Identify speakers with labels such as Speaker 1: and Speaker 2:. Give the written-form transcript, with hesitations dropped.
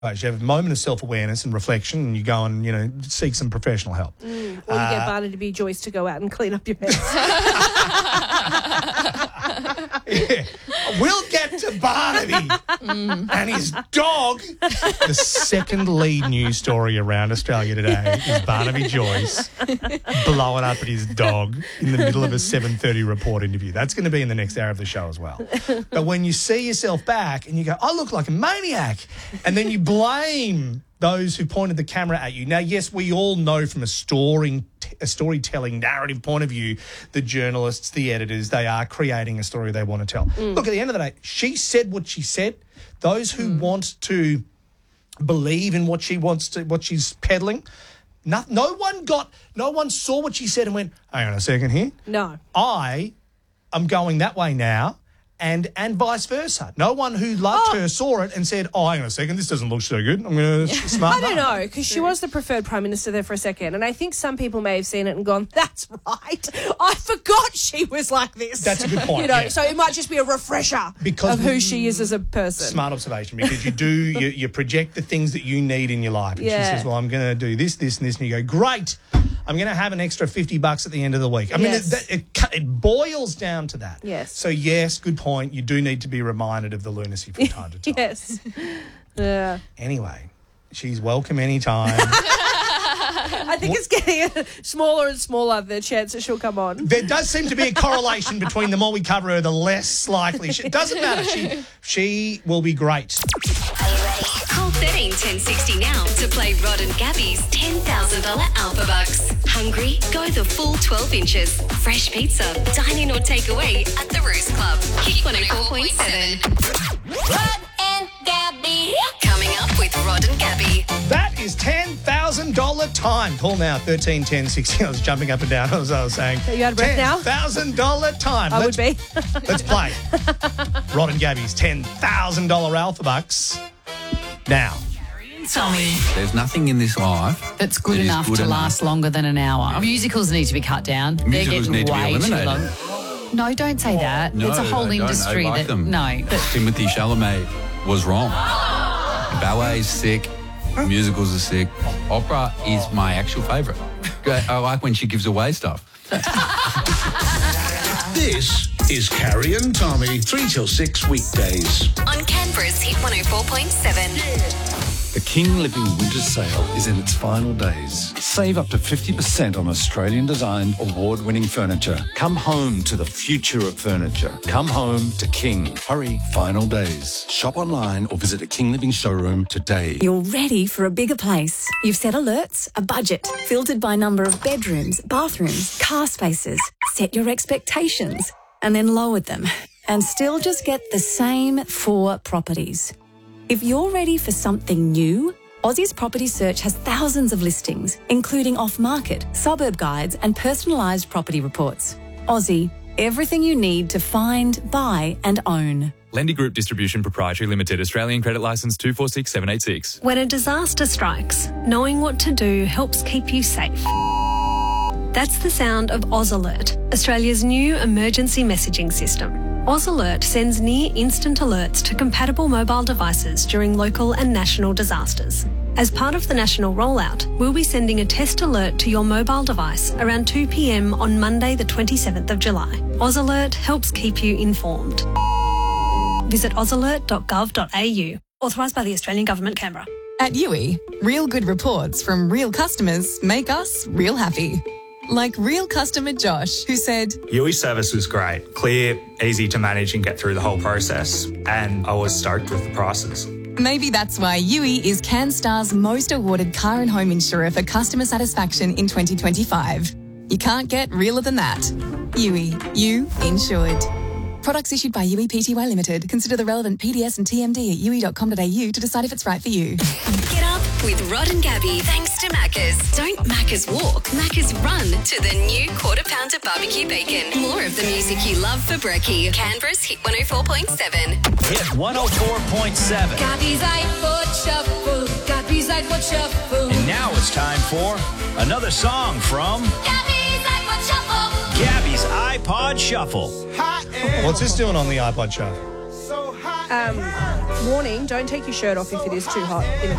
Speaker 1: You have a moment of self-awareness and reflection, and you go and, seek some professional help.
Speaker 2: Or you get Barnaby Joyce to go out and clean up your mess.
Speaker 1: Yeah. We'll get to Barnaby and his dog. The second lead news story around Australia today is Barnaby Joyce blowing up at his dog in the middle of a 7:30 report interview. That's going to be in the next hour of the show as well. But when you see yourself back and you go, I look like a maniac, and then you blame those who pointed the camera at you. Now, yes, we all know from a storytelling narrative point of view, the journalists, the editors, they are creating a story they want to tell. Look, at the end of the day, she said what she said. Those who want to believe in what she's peddling, no one saw what she said and went, hang on a second here.
Speaker 2: No.
Speaker 1: I am going that way now. And vice versa. No one who loved her saw it and said, hang on a second, this doesn't look so good. I'm going to smarten up.
Speaker 2: I don't know, because she was the preferred Prime Minister there for a second, and I think some people may have seen it and gone, that's right, I forgot she was like this.
Speaker 1: That's a good point.
Speaker 2: So it might just be a refresher of who she is as a person.
Speaker 1: Smart observation, because you project the things that you need in your life. And she says, well, I'm going to do this, this, and this, and you go, great, I'm going to have an extra $50 at the end of the week. I mean, it boils down to that.
Speaker 2: Yes.
Speaker 1: So, yes, good point. You do need to be reminded of the lunacy from time to time.
Speaker 2: Yes. Yeah.
Speaker 1: Anyway, she's welcome anytime.
Speaker 2: I think it's getting smaller and smaller, the chance that she'll come on.
Speaker 1: There does seem to be a correlation between the more we cover her, the less likely. It doesn't matter. She will be great.
Speaker 3: Call 13 1060 now to play Rod and Gabby's $10,000 Alpha Bucks. Hungry? Go the full 12 inches. Fresh pizza, dine in or take away at the Roost Club. Hit 104.7. Rod and Gabby. Coming up with Rod and Gabby.
Speaker 1: That is $10,000 time. Call now, 13 10 60. I was jumping up and down as I was saying.
Speaker 2: Are you out of breath now?
Speaker 1: $10,000 time.
Speaker 2: I would be.
Speaker 1: Let's play. Rod and Gabby's $10,000 Alpha Bucks. Now.
Speaker 4: Tommy.
Speaker 5: There's nothing in this life
Speaker 4: that's good enough to last longer than an hour. Musicals need to be cut down.
Speaker 5: Musicals
Speaker 4: They're
Speaker 5: need to be
Speaker 4: getting way too
Speaker 5: eliminated.
Speaker 4: long. No, don't say that.
Speaker 5: No,
Speaker 4: it's a whole
Speaker 5: I don't.
Speaker 4: industry
Speaker 5: I like them.
Speaker 4: No. But
Speaker 5: Timothée Chalamet was wrong. Ballet's sick. Musicals are sick. Opera is my actual favourite. I like when she gives away stuff.
Speaker 6: This is Carrie and Tommy, 3 till 6 weekdays.
Speaker 3: On Canberra's Hit 104.7.
Speaker 7: The King Living Winter Sale is in its final days. Save up to 50% on Australian-designed, award-winning furniture. Come home to the future of furniture. Come home to King. Hurry, final days. Shop online or visit a King Living showroom today.
Speaker 8: You're ready for a bigger place. You've set alerts, a budget, filtered by number of bedrooms, bathrooms, car spaces. Set your expectations and then lowered them. And still just get the same 4 properties. If you're ready for something new, Aussie's Property Search has thousands of listings, including off-market, suburb guides and personalised property reports. Aussie, everything you need to find, buy and own.
Speaker 9: Lendy Group Distribution Proprietary Limited, Australian Credit Licence 246786.
Speaker 10: When a disaster strikes, knowing what to do helps keep you safe. That's the sound of Oz Alert, Australia's new emergency messaging system. Oz Alert sends near-instant alerts to compatible mobile devices during local and national disasters. As part of the national rollout, we'll be sending a test alert to your mobile device around 2 p.m. on Monday the 27th of July. Oz Alert helps keep you informed. Visit ozalert.gov.au. Authorised by the Australian Government, Canberra.
Speaker 11: At Yui, real good reports from real customers make us real happy. Like real customer Josh, who said,
Speaker 12: Yui service was great, clear, easy to manage and get through the whole process, and I was stoked with the prices.
Speaker 11: Maybe that's why Yui is CanStar's most awarded car and home insurer for customer satisfaction in 2025. You can't get realer than that. Yui, you insured. Products issued by Yui Pty Limited. Consider the relevant PDS and TMD at yui.com.au to decide if it's right for you.
Speaker 3: Get up with Rod and Gabby thanks to Macca's. Don't Macca's walk, Macca's run to the new Quarter Pounder Barbecue Bacon. More of the music you love for brekkie. Canberra's Hit 104.7.
Speaker 13: Hit 104.7.
Speaker 14: Gabby's iPod Shuffle. Gabby's iPod Shuffle.
Speaker 13: And now it's time for another song from
Speaker 14: Gabby's iPod Shuffle.
Speaker 13: Gabby's iPod Shuffle.
Speaker 1: What's this doing on the iPod Shuffle?
Speaker 15: So hot
Speaker 2: Warning, don't take your shirt off if it is too hot in